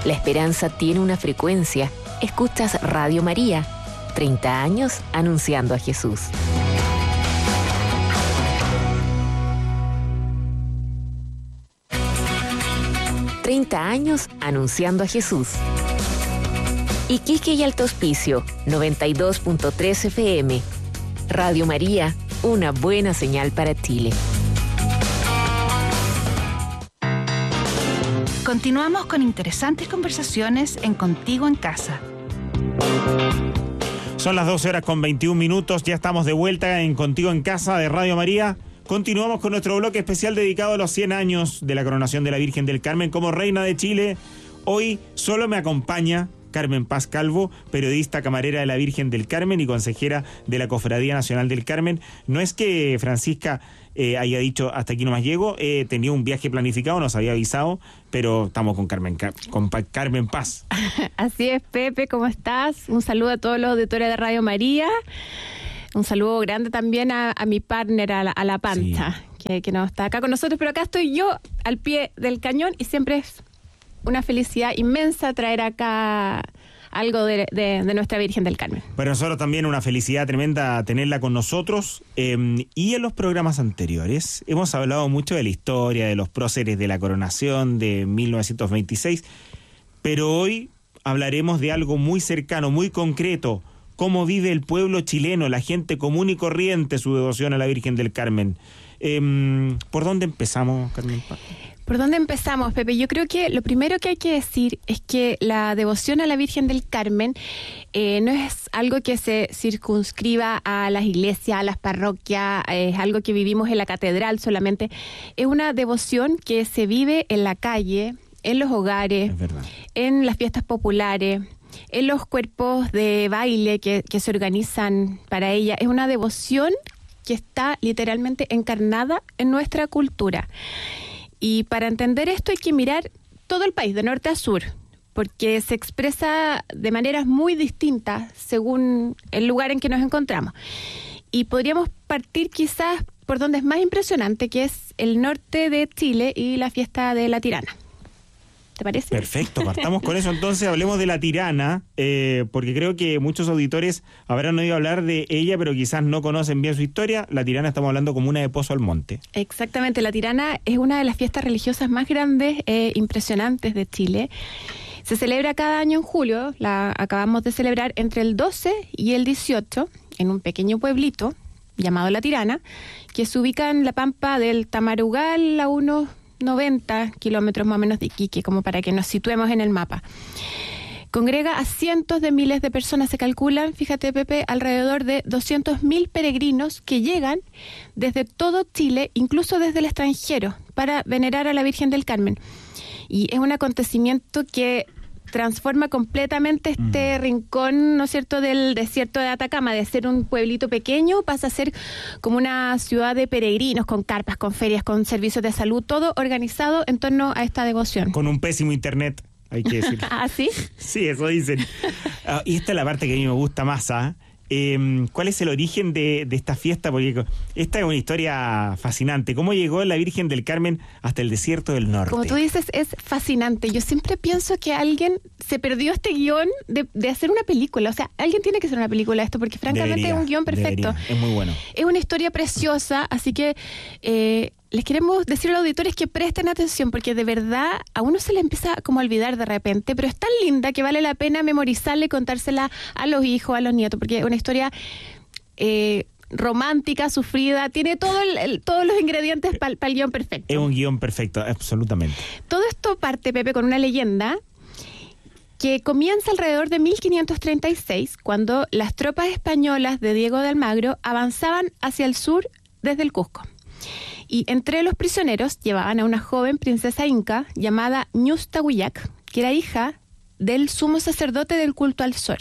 La esperanza tiene una frecuencia. Escuchas Radio María. 30 años anunciando a Jesús. ...30 años anunciando a Jesús. Iquique y Alto Hospicio, 92.3 FM. Radio María, una buena señal para Chile. Continuamos con interesantes conversaciones en Contigo en Casa. Son las 12:21, ya estamos de vuelta en Contigo en Casa de Radio María. Continuamos con nuestro bloque especial dedicado a los 100 años de la coronación de la Virgen del Carmen como Reina de Chile. Hoy solo me acompaña Carmen Paz Calvo, periodista camarera de la Virgen del Carmen y consejera de la Cofradía Nacional del Carmen. No es que Francisca haya dicho hasta aquí nomás llego, tenía un viaje planificado, nos había avisado, pero estamos con Carmen Paz. Así es, Pepe, ¿cómo estás? Un saludo a todos los auditores de Radio María. Un saludo grande también a mi partner, a la Pancha, sí, que no está acá con nosotros, pero acá estoy yo al pie del cañón y siempre es una felicidad inmensa traer acá algo de nuestra Virgen del Carmen. Para nosotros también una felicidad tremenda tenerla con nosotros. Y en los programas anteriores hemos hablado mucho de la historia, de los próceres de la coronación de 1926, pero hoy hablaremos de algo muy cercano, muy concreto. Cómo vive el pueblo chileno, la gente común y corriente, su devoción a la Virgen del Carmen. ¿Por dónde empezamos, Carmen? ¿Por dónde empezamos, Pepe? Yo creo que lo primero que hay que decir es que la devoción a la Virgen del Carmen no es algo que se circunscriba a las iglesias, a las parroquias, es algo que vivimos en la catedral solamente. Es una devoción que se vive en la calle, en los hogares, en las fiestas populares, en los cuerpos de baile que se organizan para ella. Es una devoción que está literalmente encarnada en nuestra cultura. Y para entender esto hay que mirar todo el país, de norte a sur, porque se expresa de maneras muy distintas según el lugar en que nos encontramos. Y podríamos partir quizás por donde es más impresionante, que es el norte de Chile y la fiesta de la Tirana. ¿Te parece? Perfecto, partamos con eso entonces, hablemos de la Tirana, porque creo que muchos auditores habrán oído hablar de ella, pero quizás no conocen bien su historia. La Tirana, estamos hablando comuna de Pozo Almonte. Exactamente, la Tirana es una de las fiestas religiosas más grandes e impresionantes de Chile. Se celebra cada año en julio, la acabamos de celebrar entre el 12 y el 18, en un pequeño pueblito llamado La Tirana, que se ubica en la pampa del Tamarugal, a unos 90 kilómetros más o menos de Iquique, como para que nos situemos en el mapa. Congrega a cientos de miles de personas, se calculan, fíjate, Pepe, alrededor de 200.000 peregrinos que llegan desde todo Chile, incluso desde el extranjero, para venerar a la Virgen del Carmen. Y es un acontecimiento que transforma completamente este rincón, ¿no es cierto?, del desierto de Atacama. De ser un pueblito pequeño pasa a ser como una ciudad de peregrinos, con carpas, con ferias, con servicios de salud, todo organizado en torno a esta devoción. Con un pésimo internet, hay que decir. ¿Ah, sí? Sí, eso dicen. Y esta es la parte que a mí me gusta más, ¿cuál es el origen de esta fiesta? Porque esta es una historia fascinante. ¿Cómo llegó la Virgen del Carmen hasta el desierto del norte? Como tú dices, es fascinante. Yo siempre pienso que alguien se perdió este guión de hacer una película. O sea, alguien tiene que hacer una película de esto, porque francamente es un guión perfecto. Es muy bueno. Es una historia preciosa, así que les queremos decir a los auditores que presten atención, porque de verdad a uno se le empieza como a olvidar de repente, pero es tan linda que vale la pena memorizarla y contársela a los hijos, a los nietos, porque es una historia romántica, sufrida, tiene todos los ingredientes para el guión perfecto. Es un guión perfecto, absolutamente. Todo esto parte, Pepe, con una leyenda que comienza alrededor de 1536, cuando las tropas españolas de Diego de Almagro avanzaban hacia el sur desde el Cusco. Y entre los prisioneros llevaban a una joven princesa inca llamada Ñusta Huillac, que era hija del sumo sacerdote del culto al sol.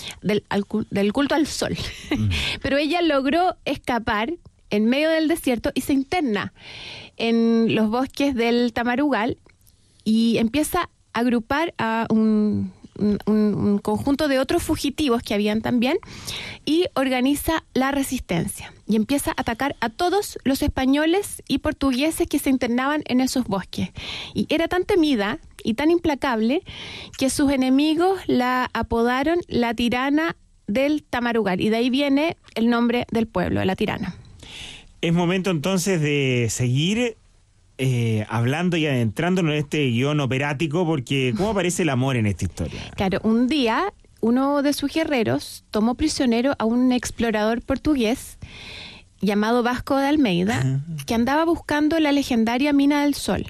Del culto al sol. Pero ella logró escapar en medio del desierto y se interna en los bosques del Tamarugal y empieza a agrupar a un un conjunto de otros fugitivos que habían también, y organiza la resistencia y empieza a atacar a todos los españoles y portugueses que se internaban en esos bosques. Y era tan temida y tan implacable que sus enemigos la apodaron la tirana del Tamarugal, y de ahí viene el nombre del pueblo, La Tirana. Es momento entonces de seguir hablando y adentrándonos en este guión operático, porque ¿cómo aparece el amor en esta historia? Claro, un día uno de sus guerreros tomó prisionero a un explorador portugués llamado Vasco de Almeida, que andaba buscando la legendaria Mina del Sol,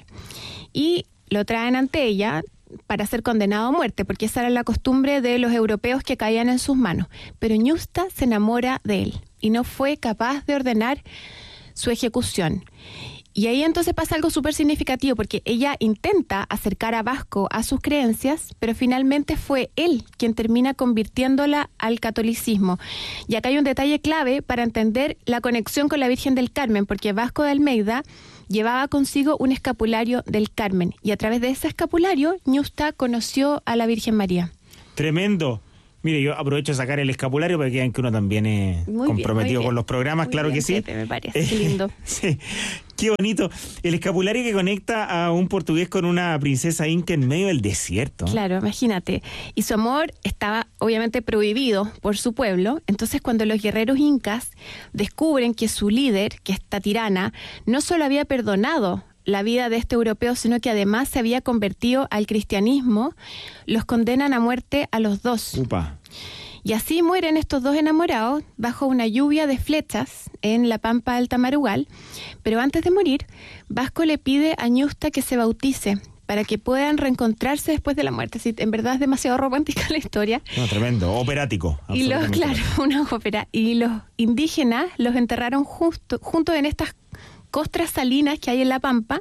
y lo traen ante ella para ser condenado a muerte, porque esa era la costumbre de los europeos que caían en sus manos. Pero Ñusta se enamora de él y no fue capaz de ordenar su ejecución. Y ahí entonces pasa algo súper significativo, porque ella intenta acercar a Vasco a sus creencias, pero finalmente fue él quien termina convirtiéndola al catolicismo. Y acá hay un detalle clave para entender la conexión con la Virgen del Carmen, porque Vasco de Almeida llevaba consigo un escapulario del Carmen, y a través de ese escapulario Ñusta conoció a la Virgen María. Tremendo. Mire, yo aprovecho de sacar el escapulario para que vean que uno también es comprometido con los programas, muy claro bien, que sí. Pepe, me parece, qué lindo. Sí, qué bonito. El escapulario que conecta a un portugués con una princesa inca en medio del desierto. Claro, imagínate. Y su amor estaba obviamente prohibido por su pueblo. Entonces, cuando los guerreros incas descubren que su líder, que esta tirana, no solo había perdonado la vida de este europeo, sino que además se había convertido al cristianismo, los condenan a muerte a los dos. Upa. Y así mueren estos dos enamorados bajo una lluvia de flechas en la pampa del Tamarugal. Pero antes de morir, Vasco le pide a Ñusta que se bautice para que puedan reencontrarse después de la muerte. Sí, en verdad es demasiado romántica la historia. No, tremendo, operático. Y una ópera. Y los indígenas los enterraron junto en estas costras salinas que hay en la pampa,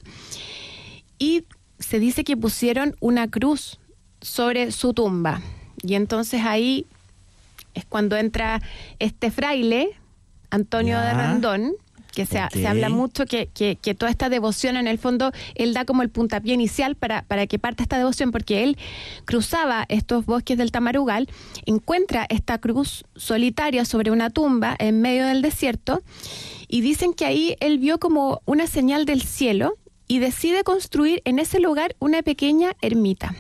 y se dice que pusieron una cruz sobre su tumba. Y entonces ahí es cuando entra este fraile, Antonio de Randón, que se habla mucho que toda esta devoción, en el fondo, él da como el puntapié inicial para que parte esta devoción, porque él cruzaba estos bosques del Tamarugal, encuentra esta cruz solitaria sobre una tumba en medio del desierto, y dicen que ahí él vio como una señal del cielo y decide construir en ese lugar una pequeña ermita.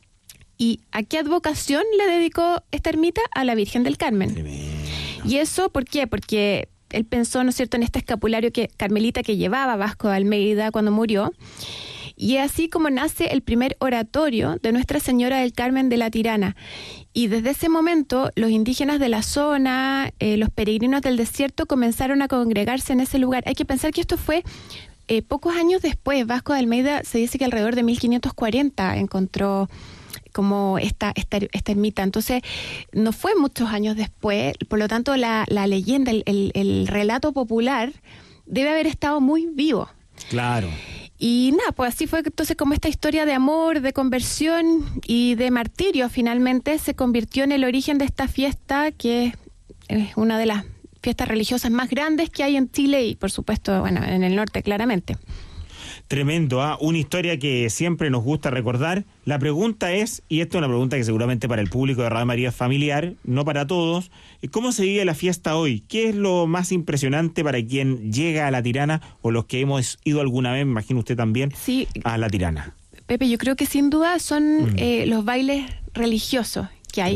¿Y a qué advocación le dedicó esta ermita? A la Virgen del Carmen. Tremendo. ¿Y eso por qué? Porque él pensó, ¿no es cierto?, en este escapulario carmelita que llevaba Vasco de Almeida cuando murió. Y es así como nace el primer oratorio de Nuestra Señora del Carmen de la Tirana. Y desde ese momento los indígenas de la zona, los peregrinos del desierto, comenzaron a congregarse en ese lugar. Hay que pensar que esto fue pocos años después. Vasco de Almeida se dice que alrededor de 1540 encontró como esta ermita. Entonces, no fue muchos años después, por lo tanto la leyenda, el relato popular debe haber estado muy vivo. Claro. Y nada, pues así fue entonces como esta historia de amor, de conversión y de martirio finalmente se convirtió en el origen de esta fiesta, que es una de las fiestas religiosas más grandes que hay en Chile y por supuesto, bueno, en el norte claramente. Tremendo, una historia que siempre nos gusta recordar. La pregunta es, y esto es una pregunta que seguramente para el público de Radio María es familiar, no para todos, ¿cómo se vive la fiesta hoy? ¿Qué es lo más impresionante para quien llega a La Tirana o los que hemos ido alguna vez, me imagino usted también, sí, a La Tirana? Pepe, yo creo que sin duda son los bailes religiosos que hay,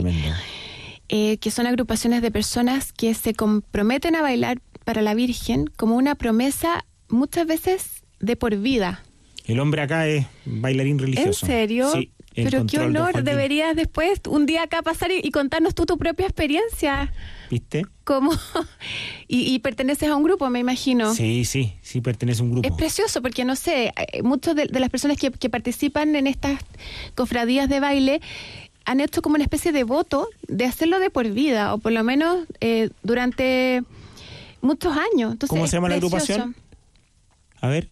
que son agrupaciones de personas que se comprometen a bailar para la Virgen como una promesa muchas veces de por vida. El hombre acá es bailarín religioso. ¿En serio? Sí. Pero qué honor, deberías después un día acá pasar y contarnos tú tu propia experiencia. ¿Viste? ¿Cómo? Y perteneces a un grupo, me imagino. Sí, pertenece a un grupo. Es precioso porque, no sé, muchos de las personas que participan en estas cofradías de baile han hecho como una especie de voto de hacerlo de por vida, o por lo menos durante muchos años. Entonces, ¿cómo se llama la agrupación? A ver.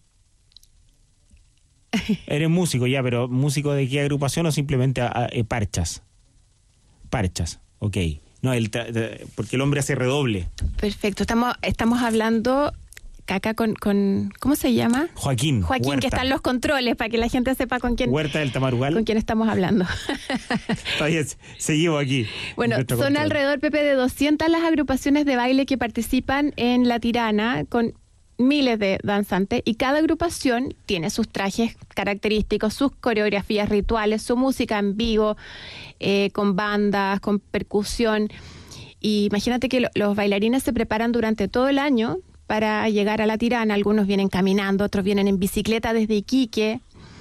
Eres músico ya, pero ¿músico de qué agrupación o simplemente parchas? Parchas, ok. No, porque el hombre hace redoble. Perfecto, estamos hablando acá con ¿cómo se llama? Joaquín Huerta. Que está en los controles, para que la gente sepa con quién. Huerta del Tamarugal. Con quién estamos hablando. Todavía seguimos aquí. Bueno, son alrededor, Pepe, de 200 las agrupaciones de baile que participan en La Tirana, con miles de danzantes, y cada agrupación tiene sus trajes característicos, sus coreografías rituales, su música en vivo, con bandas, con percusión. Y imagínate que los bailarines se preparan durante todo el año para llegar a La Tirana. Algunos vienen caminando, otros vienen en bicicleta desde Iquique,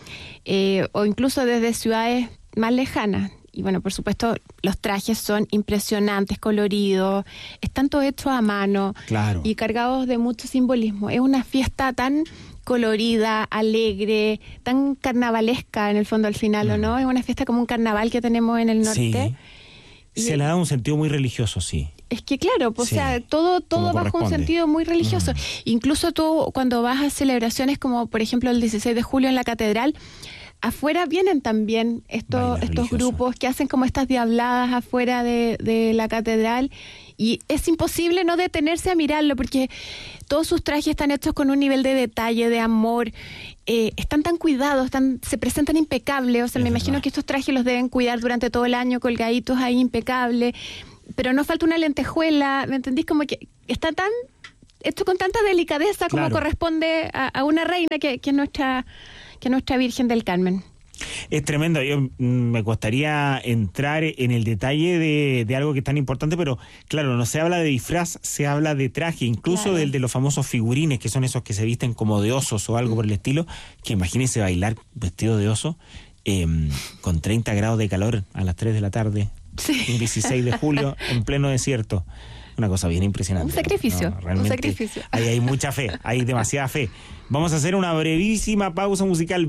o incluso desde ciudades más lejanas. Y bueno, por supuesto, los trajes son impresionantes, coloridos, están todos hechos a mano, claro, y cargados de mucho simbolismo. Es una fiesta tan colorida, alegre, tan carnavalesca en el fondo al final, ¿o no? Es una fiesta como un carnaval que tenemos en el norte. Sí. Se le da un sentido muy religioso, sí. Es que claro, pues, sí, o sea, todo bajo un sentido muy religioso. Incluso tú, cuando vas a celebraciones como, por ejemplo, el 16 de julio en la catedral, afuera vienen también estos grupos que hacen como estas diabladas afuera de la catedral, y es imposible no detenerse a mirarlo, porque todos sus trajes están hechos con un nivel de detalle, de amor, están tan cuidados, se presentan impecables. O sea, me imagino que estos trajes los deben cuidar durante todo el año, colgaditos ahí impecables, pero no falta una lentejuela, ¿me entendís? Como que está tan hecho con tanta delicadeza como corresponde a una reina que es nuestra Virgen del Carmen. Es tremendo. Yo me costaría entrar en el detalle de algo que es tan importante, pero claro, no se habla de disfraz, se habla de traje, incluso del de los famosos figurines, que son esos que se visten como de osos o algo por el estilo, que imagínense bailar vestido de oso con 30 grados de calor a las 3 de la tarde, un 16 de julio, en pleno desierto. Una cosa bien impresionante. Un sacrificio, ¿no? un sacrificio. Ahí hay mucha fe, hay demasiada fe. Vamos a hacer una brevísima pausa musical,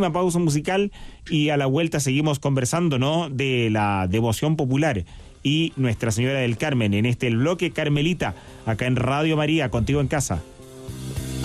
y a la vuelta seguimos conversando, ¿no?, de la devoción popular y Nuestra Señora del Carmen en este bloque Carmelita, acá en Radio María, contigo en casa.